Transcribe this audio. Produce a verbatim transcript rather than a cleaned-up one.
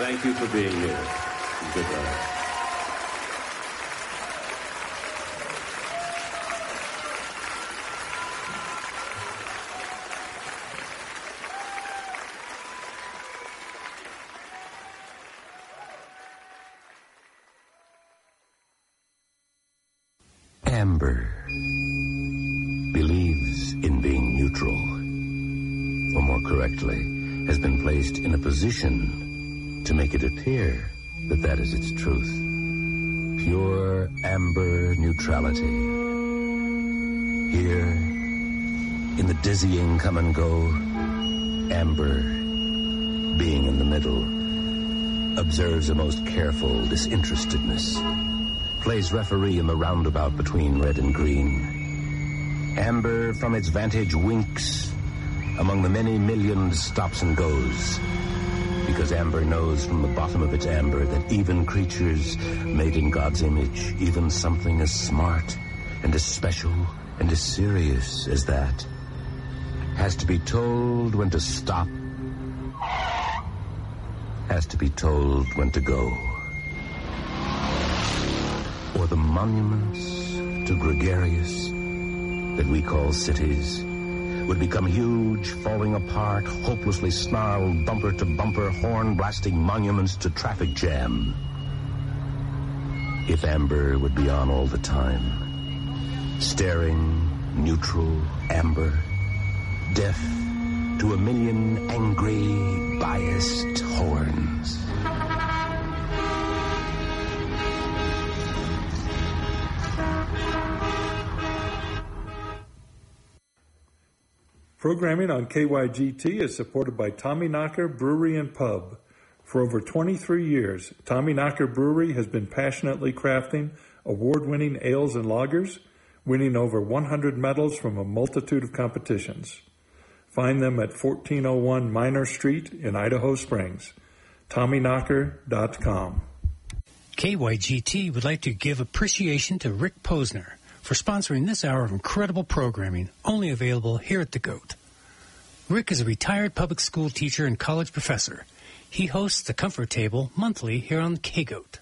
Thank you for being here. Goodbye. Amber believes in being neutral, or more correctly, has been placed in a position to make it appear that that is its truth. Pure amber neutrality. Here, in the dizzying come and go, Amber, being in the middle, observes a most careful disinterestedness. Plays referee in the roundabout between red and green. Amber, from its vantage, winks among the many million stops and goes, because Amber knows from the bottom of its amber that even creatures made in God's image, even something as smart and as special and as serious as that, has to be told when to stop, has to be told when to go. Or the monuments to gregarious that we call cities would become huge, falling apart, hopelessly snarled, bumper-to-bumper, horn-blasting monuments to traffic jam. If Amber would be on all the time, staring, neutral, amber, deaf to a million angry, biased horns. Programming on K Y G T is supported by Tommyknocker Brewery and Pub. For over twenty-three years, Tommyknocker Brewery has been passionately crafting award-winning ales and lagers, winning over one hundred medals from a multitude of competitions. Find them at fourteen oh one Minor Street in Idaho Springs. Tommyknocker dot com. K Y G T would like to give appreciation to Rick Posner for sponsoring this hour of incredible programming, only available here at The Goat. Rick is a retired public school teacher and college professor. He hosts the Comfort Table monthly here on K-Goat.